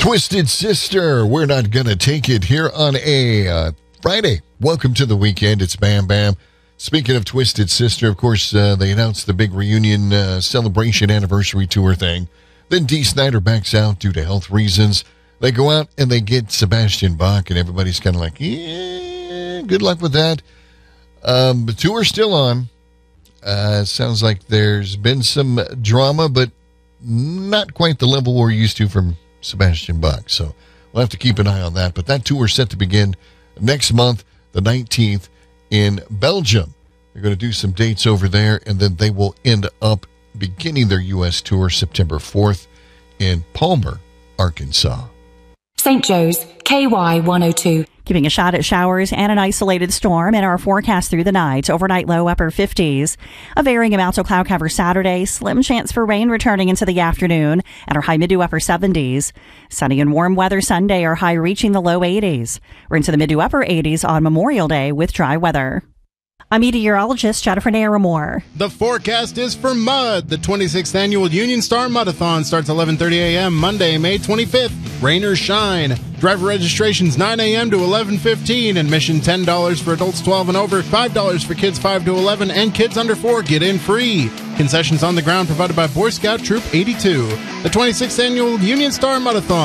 Twisted Sister, we're not going to take it here on a Friday. Welcome to the weekend. It's Bam Bam. Speaking of Twisted Sister, of course, they announced the big reunion celebration anniversary tour thing. Then Dee Snider backs out due to health reasons. They go out and they get Sebastian Bach, and everybody's kind of like, yeah, good luck with that. The tour's still on. Sounds like there's been some drama, but not quite the level we're used to from Sebastian Bach. So we'll have to keep an eye on that. But that tour is set to begin next month, the 19th, in Belgium. They're going to do some dates over there, and then they will end up beginning their U.S. tour September 4th in Palmer, Arkansas. St. Joe's, KY 102. Giving a shot at showers and an isolated storm in our forecast through the night. Overnight low upper 50s. A varying amount of cloud cover Saturday. Slim chance for rain returning into the afternoon at our high mid to upper 70s. Sunny and warm weather Sunday, our high reaching the low 80s. We're into the mid to upper 80s on Memorial Day with dry weather. I'm meteorologist Jennifer Naramore. The forecast is for mud. The 26th annual Union Star Mudathon starts 11:30 a.m. Monday, May 25th. Rain or shine. Driver registration's 9 a.m. to 11:15. Admission $10 for adults 12 and over, $5 for kids 5 to 11, and kids under 4 get in free. Concessions on the ground provided by Boy Scout Troop 82. The 26th annual Union Star Mudathon.